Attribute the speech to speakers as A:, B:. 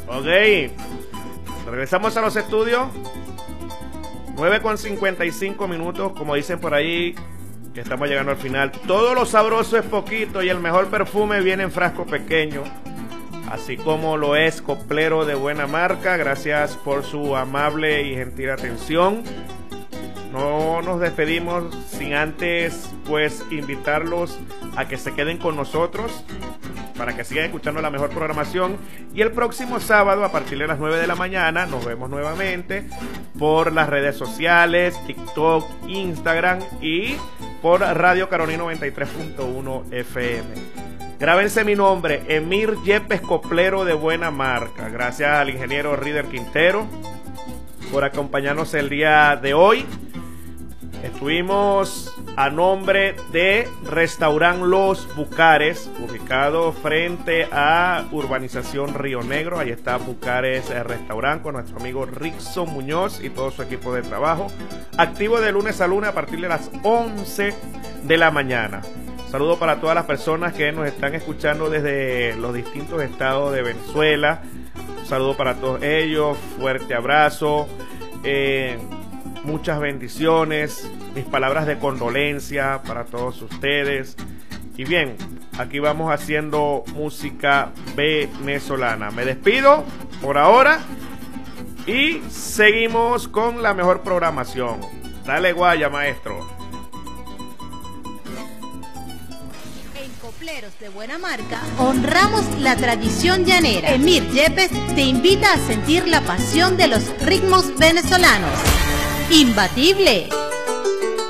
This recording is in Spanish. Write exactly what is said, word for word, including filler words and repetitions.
A: Ok, regresamos a los estudios. nueve con cincuenta y cinco minutos, como dicen por ahí, que estamos llegando al final. Todo lo sabroso es poquito y el mejor perfume viene en frasco pequeño, así como lo es Coplero de buena marca. Gracias por su amable y gentil atención. No nos despedimos sin antes pues invitarlos a que se queden con nosotros para que sigan escuchando la mejor programación, y el próximo sábado a partir de las nueve de la mañana nos vemos nuevamente por las redes sociales, TikTok, Instagram y por Radio Carolina noventa y tres punto uno F M. Grábense mi nombre, Emir Yepes Coplero de buena marca. Gracias al ingeniero Rider Quintero por acompañarnos el día de hoy. Estuvimos a nombre de Restaurant Los Bucares, ubicado frente a Urbanización Río Negro. Ahí está Bucares Restaurant con nuestro amigo Rickson Muñoz y todo su equipo de trabajo. Activo de lunes a lunes a partir de las once de la mañana. Saludo para todas las personas que nos están escuchando desde los distintos estados de Venezuela. Un saludo para todos ellos, fuerte abrazo. Eh, Muchas bendiciones, mis palabras de condolencia para todos ustedes. Y bien, aquí vamos haciendo música venezolana. Me despido por ahora y seguimos con la mejor programación. Dale guaya, maestro.
B: En Copleros de buena marca honramos la tradición llanera. Emir Yepes te invita a sentir la pasión de los ritmos venezolanos. Imbatible.